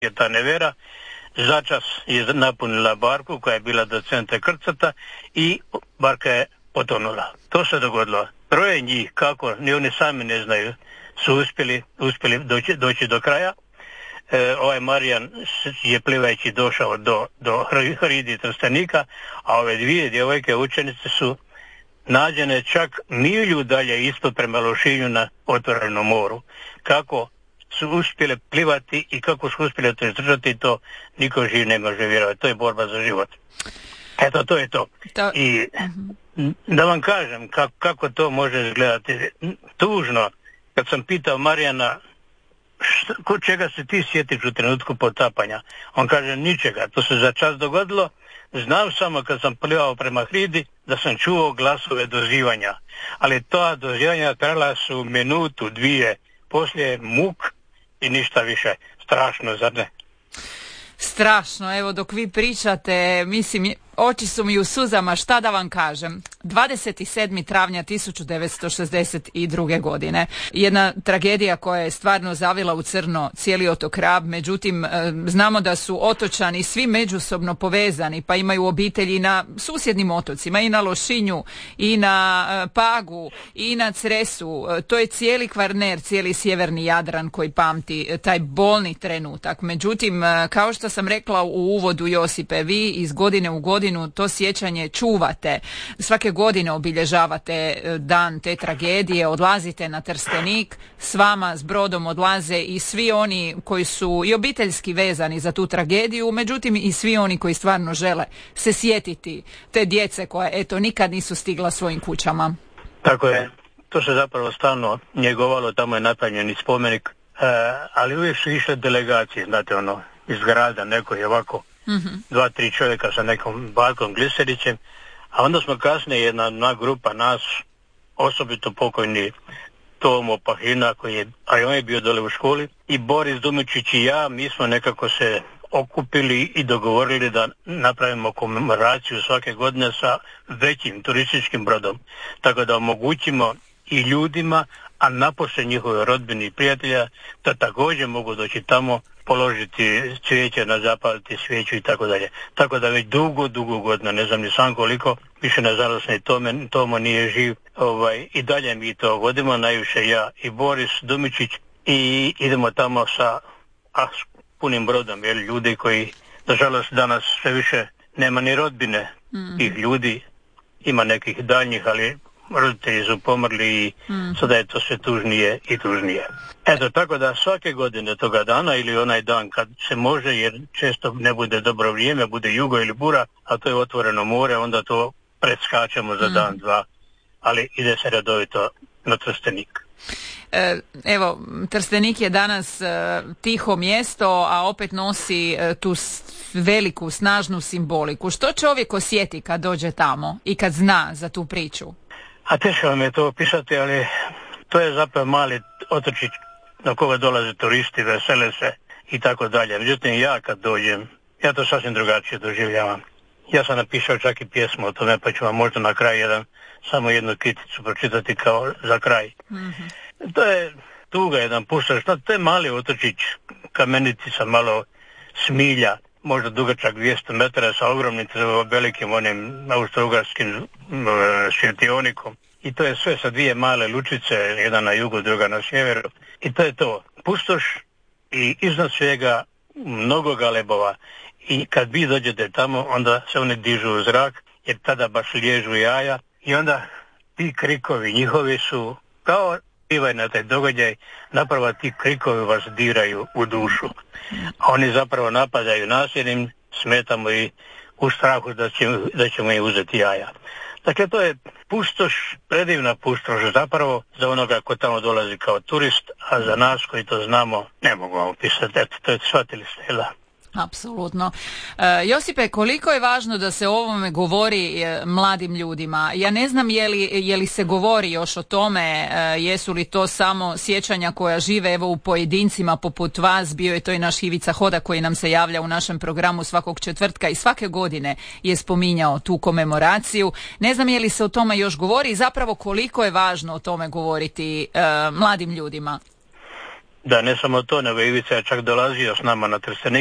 je ta nevera. Začas je napunila barku koja je bila do centra krcata i barka je potonula. To se dogodilo. Troje njih, kako, ni oni sami ne znaju, su uspjeli doći do kraja. Ovaj Marijan je plivajući došao do hridi Trstenika, a ove dvije djevojke učenice su nađene čak milju dalje ispod prema Lošinju na otvorenom moru. Kako su uspjele plivati i kako su uspjeli to izdržati, to niko živ ne može vjerovati. To je borba za život. Eto, to je to. I da vam kažem kako to može izgledati. Tužno, kad sam pitao Marijana kod čega se ti sjetiš u trenutku potapanja, on kaže ničega, to se za čas dogodilo. Znam samo kad sam plivao prema hridi da sam čuo glasove dozivanja, ali ta dozivanja trajala su minutu, dvije, poslije muk i ništa više. Strašno, zar ne? Strašno, evo dok vi pričate, mislim, oči su mi u suzama, šta da vam kažem. 27. travnja 1962. godine. Jedna tragedija koja je stvarno zavila u crno cijeli otok Rab, međutim znamo da su otočani svi međusobno povezani, pa imaju obitelji na susjednim otocima, i na Lošinju, i na Pagu, i na Cresu. To je cijeli Kvarner, cijeli sjeverni Jadran koji pamti taj bolni trenutak. Međutim, kao što sam rekla u uvodu, Josipe, vi iz godine u godinu to sjećanje čuvate. Svake godine obilježavate dan te tragedije, odlazite na Trstenik, s vama s brodom odlaze i svi oni koji su i obiteljski vezani za tu tragediju, međutim i svi oni koji stvarno žele se sjetiti te djece koja, eto, nikad nisu stigla svojim kućama. Tako je. To se zapravo stalno njegovalo, tamo je napravljen i spomenik, ali uvijek su išle delegacije, znate, iz grada, neko je ovako, 2-3 čovjeka sa nekom barkom Gliserićem, a onda smo kasnije jedna grupa nas, osobito pokojni Tomo Pahina, a on je bio dole u školi, i Boris Dumičić i ja, mi smo nekako se okupili i dogovorili da napravimo komemoraciju svake godine sa većim turističkim brodom, tako da omogućimo i ljudima, a napose njihove rodbine i prijatelja, da također mogu doći tamo, položiti cvijeće, zapaliti svijeću i tako dalje. Tako da već dugo godina, ne znam ni sam koliko, više nažalost ni Tomo nije živ, i dalje mi to vodimo, najviše ja i Boris Dumičić, i idemo tamo sa punim brodom, jer ljudi koji, nažalost, danas sve više nema ni rodbine tih ljudi, ima nekih daljnjih, ali roditelji su pomrli i sada je to sve tužnije i tužnije. Eto, tako da svake godine toga dana ili onaj dan kad se može, jer često ne bude dobro vrijeme, bude jugo ili bura, a to je otvoreno more, onda to preskačemo za dan, dva, ali ide se redovito na Trstenik. Evo, Trstenik je danas tiho mjesto, a opet nosi tu veliku, snažnu simboliku. Što čovjek osjeti kad dođe tamo i kad zna za tu priču? A teško vam je to opisati, ali to je zapravo mali otočić na koga dolaze turisti, vesele se i tako dalje. Međutim, ja kad dođem, ja to sasvim drugačije doživljavam. Ja sam napisao čak i pjesmu o tome, pa ću vam možda na kraj samo jednu kiticu pročitati kao za kraj. To je tuga, jedan puštaš, to je mali otočić, kamenicama, malo smilja, možda dugačak 200 metara sa ogromnim velikim onim austro-ugarskim svjetionikom. I to je sve sa dvije male lučice, jedna na jugu, druga na sjeveru. I to je to. Pustoš i iznad svega mnogo galebova. I kad vi dođete tamo, onda se oni dižu u zrak, jer tada baš liježu jaja. I onda ti krikovi njihovi su kao na taj događaj, napravo ti krikovi vas diraju u dušu. A oni zapravo napadaju nasiljem, smetamo i u strahu da ćemo im uzeti jaja. Dakle, to je pustoš, predivna pustoš zapravo za onoga ko tamo dolazi kao turist, a za nas koji to znamo ne mogu vam opisati. Eto, to je, shvatili ste, jel da? Apsolutno. Josipe, koliko je važno da se o ovome govori mladim ljudima? Ja ne znam je li se govori još o tome, jesu li to samo sjećanja koja žive evo u pojedincima poput vas, bio je to i naš Ivica Hoda koji nam se javlja u našem programu svakog četvrtka i svake godine je spominjao tu komemoraciju. Ne znam je li se o tome još govori i zapravo koliko je važno o tome govoriti mladim ljudima? Da, ne samo to, nego Ivica je čak dolazio s nama na Trstenik